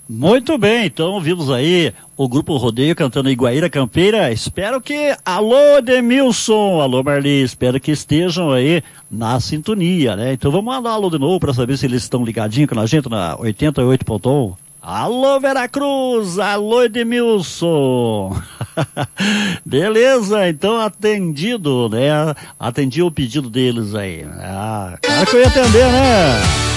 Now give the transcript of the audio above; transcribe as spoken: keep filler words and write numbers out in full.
Muito bem, então vimos aí o Grupo Rodeio cantando Iguaíra Campeira. Espero que, alô Edemilson, alô Marli, espero que estejam aí na sintonia, né? Então vamos mandar alô de novo para saber se eles estão ligadinhos com a gente na oitenta e oito ponto um. Alô Veracruz, alô Edemilson. Beleza, então atendido, né? Atendi o pedido deles aí. Ah, claro que eu ia atender, né?